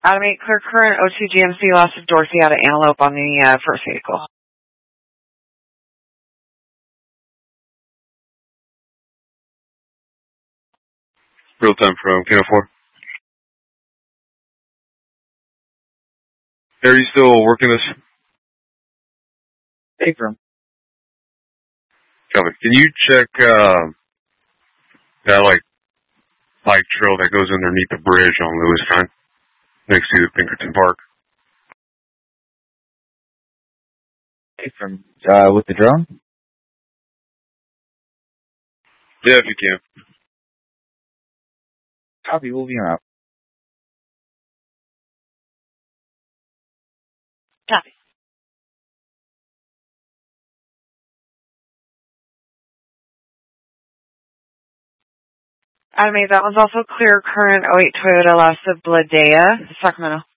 Adam 8, clear current, O2 GMC, loss of Dorothy out of Antelope on the first vehicle. Real time from Kilo 4. Are you still working this? Hey, from. Copy. Can you check that bike trail that goes underneath the bridge on Lewis Time next to Pinkerton Park? Hey, from. With the drone? Yeah, if you can. Copy, we'll be around. Copy. Adam 8, that one's also clear current, 08 Toyota, loss of Bladea, Sacramento.